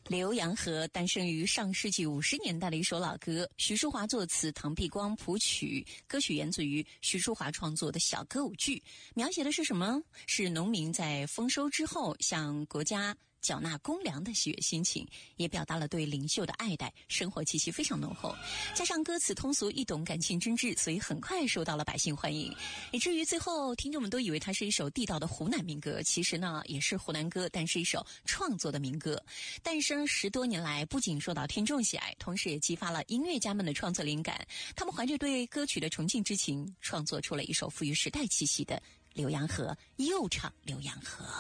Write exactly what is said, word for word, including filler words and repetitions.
浏阳河诞生于上世纪五十年代的一首老歌，徐淑华作词，唐碧光谱曲，歌曲源自于徐淑华创作的小歌舞剧，描写的是什么？是农民在丰收之后向国家缴纳公粮的喜悦心情，也表达了对领袖的爱戴，生活气息非常浓厚。加上歌词通俗易懂，感情真挚，所以很快受到了百姓欢迎，以至于最后听众们都以为它是一首地道的湖南民歌。其实呢，也是湖南歌，但是一首创作的民歌。诞生十多年来，不仅受到听众喜爱，同时也激发了音乐家们的创作灵感。他们怀着对歌曲的崇敬之情，创作出了一首富于时代气息的《浏阳河》，又唱《浏阳河》。